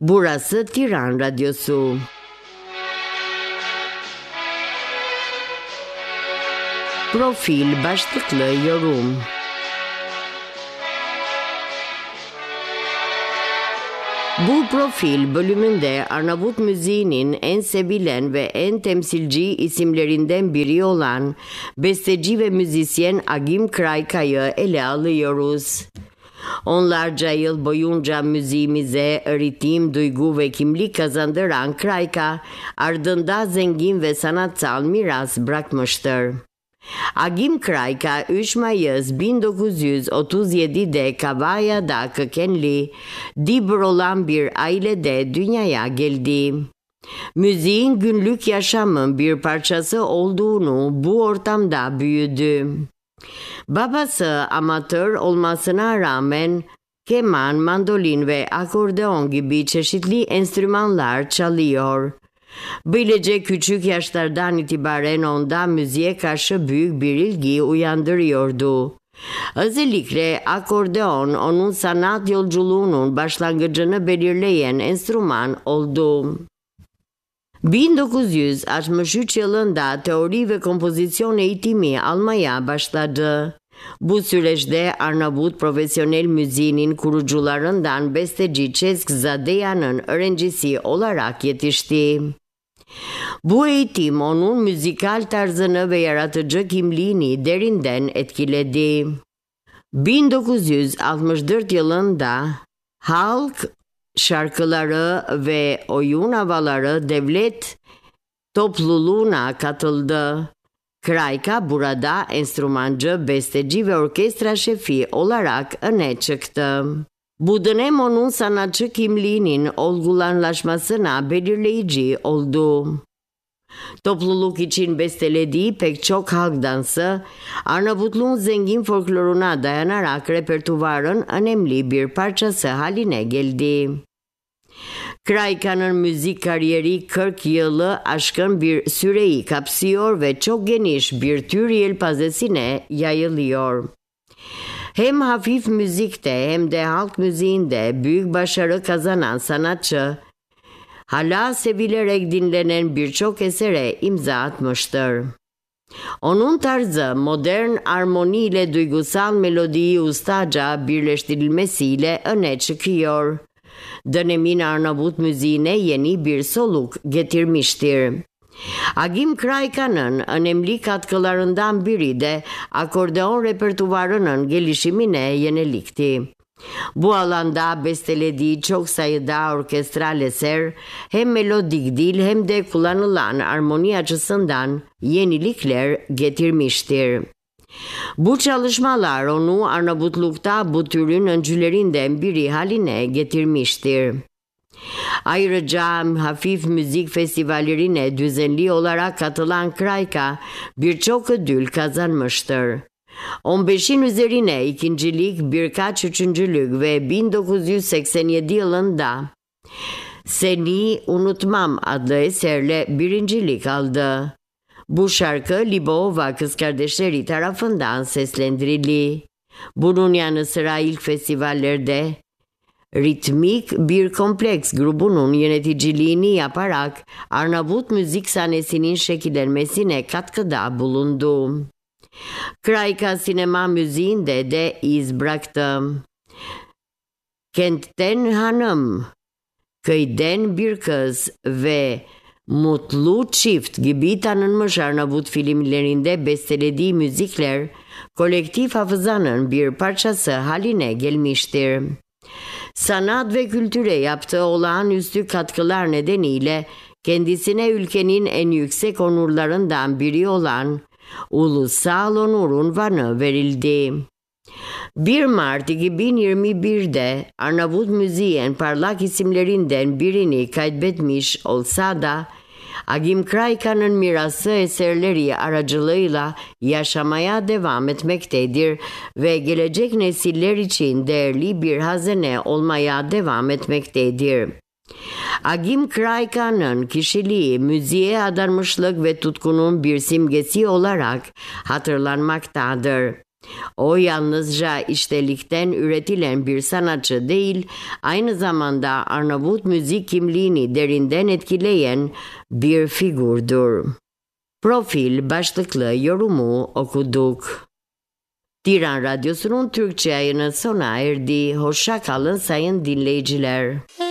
Burası Tiran Radyosu. Profil başlıklı yorum. Bu profil bölümünde Arnavut müziğinin en sevilen ve en temsilci isimlerinden biri olan besteci ve müzisyen Agim Kraika'yı ele alıyoruz. Onlarca yıl boyunca müziğimize ritim, duygu ve kimlik kazandıran Kraika, ardında zengin ve sanatsal miras bırakmıştır. Agim Kraika 3 Mayıs 1937'de Kavaya'da kökenli, Dibr olan bir ailede dünyaya geldi. Müziğin günlük yaşamın bir parçası olduğunu bu ortamda büyüdü. Babası amatör olmasına rağmen keman, mandolin ve akordeon gibi çeşitli enstrümanlar çalıyor. Böylece küçük yaşlardan itibaren onda müziğe karşı büyük bir ilgi uyandırıyordu. Özellikle akordeon onun sanat yolculuğunun başlangıcını belirleyen enstrüman oldu. 1963 yılında teori ve kompozisyon eğitimi almaya başladı. Bu süreçte Arnavut profesyonel müziğinin kurucularından besteci Cesk Zadeya'nın öğrencisi olarak yetişti. Bu eğitim onun müzikal tarzını ve yaratıcı kimliğini derinden etkiledi. 1964 yılında halk şarkıları ve oyun havaları devlet topluluğuna katıldı. Kraika burada enstrümancı, besteci ve orkestra şefi olarak öne çıktı. Bu dönem onun sanatçı kimliğinin olgulanlaşmasına belirleyici oldu. Topluluk için bestelediği pek çok halk dansı, Arnavutluğun zengin folkloruna dayanarak repertuvarın önemli bir parçası haline geldi. Kraika'nın müzik kariyeri 40 yılı aşkın bir süreyi kapsıyor ve çok geniş bir tür yelpazesine yayılıyor. Hem hafif müzikte hem de halk müziğinde büyük başarı kazanan sanatçı, hala sevilerek dinlenen birçok esere imza atmıştır. Onun tarzı modern armoni ile duygusal melodiyi ustaca birleştirilmesiyle öne çıkıyor. Dönemin Arnavut müziğine yeni bir soluk getirmiştir. Agim Kraika'nın önemli katkılarından biri de akordeon repertuvarının gelişimine yönelikti. Bu alanda bestelediği çok sayıda orkestral eser hem melodik dil hem de kullanılan armoni açısından yenilikler getirmiştir. Bu çalışmalar onu Arnavutluk'ta bu türün öncülerinden biri haline getirmiştir. Ayrıca hafif müzik festivallerine düzenli olarak katılan Kraika birçok ödül kazanmıştır. 15'in üzerine ikincilik, birkaç üçüncülük ve 1987 yılında Seni Unutmam adlı eserle birincilik aldı. Bu şarkı Libova Kız Kardeşleri tarafından seslendirildi. Bunun yanı sıra ilk festivallerde ritmik bir kompleks grubunun yöneticiliğini yaparak Arnavut müzik sahnesinin şekillenmesine katkıda bulundu. Kraika sinema müziğinde de iz bıraktı. Kentten Hanım, Köyden Bir Kız ve Mutlu Çift gibi tanınmış Arnavut filmlerinde bestelediği müzikler kolektif hafızanın bir parçası haline gelmiştir. Sanat ve kültüre yaptığı olağanüstü katkılar nedeniyle kendisine ülkenin en yüksek onurlarından biri olan Ulusal Onur unvanı verildi. 1 Mart 2021'de Arnavut müziğin parlak isimlerinden birini kaybetmiş olsa da Agim Kraika'nın mirası eserleri aracılığıyla yaşamaya devam etmektedir ve gelecek nesiller için değerli bir hazine olmaya devam etmektedir. Agim Kraika'nın kişiliği müziğe adanmışlık ve tutkunun bir simgesi olarak hatırlanmaktadır. O yalnızca içtelikten üretilen bir sanatçı değil, aynı zamanda Arnavut müzik kimliğini derinden etkileyen bir figürdür. Profil başlıklı yorumu okuduk. Tiran Radyosu'nun Türkçe yayını sona erdi. Hoşça kalın sayın dinleyiciler.